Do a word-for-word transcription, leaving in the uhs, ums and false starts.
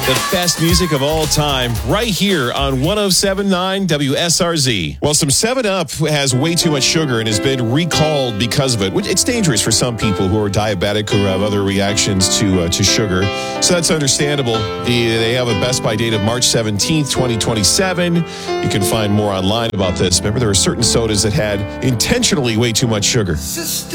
The best music of all time right here on one oh seven point nine W S R Z. Well, some seven up has way too much sugar and has been recalled because of it. It's dangerous for some people who are diabetic or have other reactions to uh, to sugar. So that's understandable. The, they have a Best By date of March seventeenth, twenty twenty-seven. You can find more online about this. Remember, there are certain sodas that had intentionally way too much sugar.